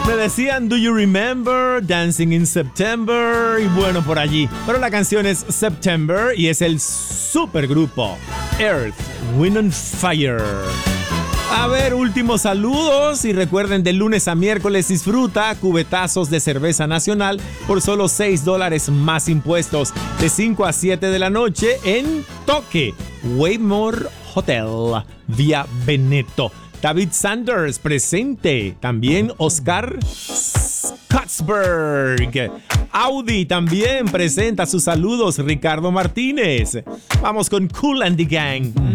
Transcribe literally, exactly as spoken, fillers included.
Me decían Do You Remember, Dancing in September y bueno, por allí. Pero la canción es September y es el supergrupo Earth, Wind and Fire. A ver, últimos saludos y recuerden, de lunes a miércoles disfruta cubetazos de cerveza nacional por solo seis dólares más impuestos de cinco a siete de la noche en Toque, Waymore Hotel, vía Veneto. David Sanders presente, también Oscar Scottsberg. Audi también presenta sus saludos, Ricardo Martínez. Vamos con Kool and the Gang.